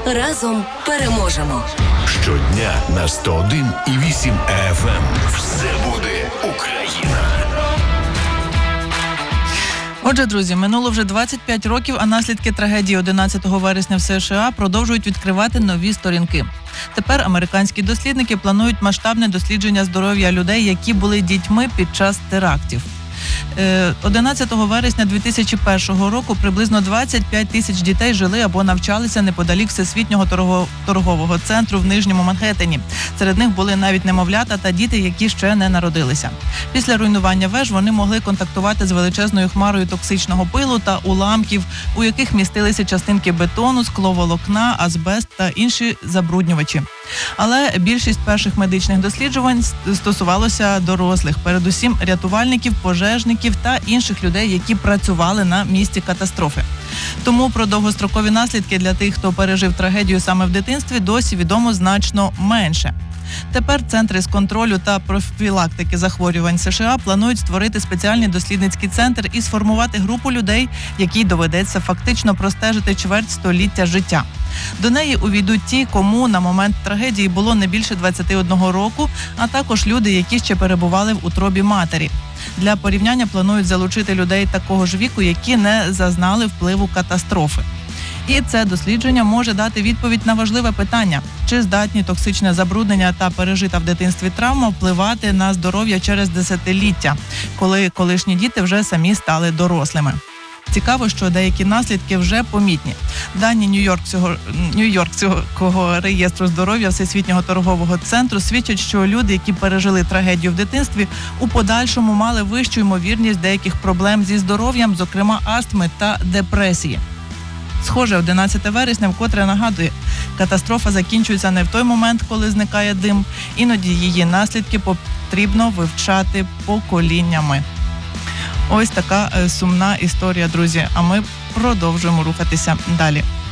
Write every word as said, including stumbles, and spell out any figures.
Разом переможемо. Щодня на сто один і вісім еф ем. Все буде Україна. Отже, друзі, минуло вже двадцять п'ять років, а наслідки трагедії одинадцятого вересня в США продовжують відкривати нові сторінки. Тепер американські дослідники планують масштабне дослідження здоров'я людей, які були дітьми під час терактів. одинадцятого вересня дві тисячі першого року приблизно двадцять п'ять тисяч дітей жили або навчалися неподалік Всесвітнього торгового центру в Нижньому Манхеттені. Серед них були навіть немовлята та діти, які ще не народилися. Після руйнування веж вони могли контактувати з величезною хмарою токсичного пилу та уламків, у яких містилися частинки бетону, скловолокна, азбест та інші забруднювачі. Але більшість перших медичних досліджувань стосувалося дорослих, передусім рятувальників, пожежників та інших людей, які працювали на місці катастрофи. Тому про довгострокові наслідки для тих, хто пережив трагедію саме в дитинстві, досі відомо значно менше. Тепер Центри з контролю та профілактики захворювань США планують створити спеціальний дослідницький центр і сформувати групу людей, якій доведеться фактично простежити чверть століття життя. До неї увійдуть ті, кому на момент трагедії було не більше двадцяти одного року, а також люди, які ще перебували в утробі матері. Для порівняння планують залучити людей такого ж віку, які не зазнали впливу катастрофи. І це дослідження може дати відповідь на важливе питання: чи здатні токсичне забруднення та пережита в дитинстві травма впливати на здоров'я через десятиліття, коли колишні діти вже самі стали дорослими. Цікаво, що деякі наслідки вже помітні. Дані Нью-Йоркського, Нью-Йоркського реєстру здоров'я Всесвітнього торгового центру свідчать, що люди, які пережили трагедію в дитинстві, у подальшому мали вищу ймовірність деяких проблем зі здоров'ям, зокрема астми та депресії. Схоже, одинадцяте вересня вкотре нагадує, катастрофа закінчується не в той момент, коли зникає дим, іноді її наслідки потрібно вивчати поколіннями. Ось така сумна історія, друзі, а ми продовжуємо рухатися далі.